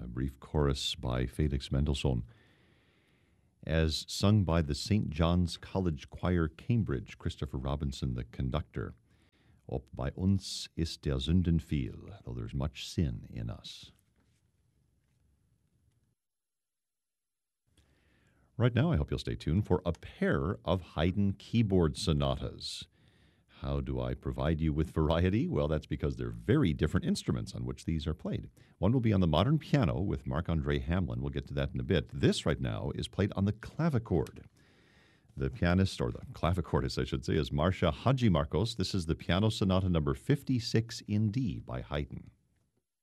brief chorus by Felix Mendelssohn, as sung by the St. John's College Choir, Cambridge, Christopher Robinson, the conductor. Ob bei uns ist der Sünden viel, though there's much sin in us. Right now, I hope you'll stay tuned for a pair of Haydn keyboard sonatas. How do I provide you with variety? Well, that's because they're very different instruments on which these are played. One will be on the modern piano with Marc-André Hamelin. We'll get to that in a bit. This right now is played on the clavichord. The pianist, or the clavichordist, I should say, is Marcia Hadjimarkos. This is the Piano Sonata number 56 in D by Haydn.